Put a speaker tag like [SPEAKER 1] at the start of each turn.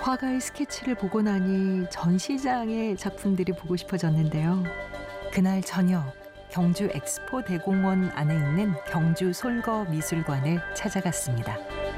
[SPEAKER 1] 화가의 스케치를 보고 나니 전시장의 작품들이 보고 싶어졌는데요. 그날 저녁 경주 엑스포 대공원 안에 있는 경주 솔거 미술관을 찾아갔습니다.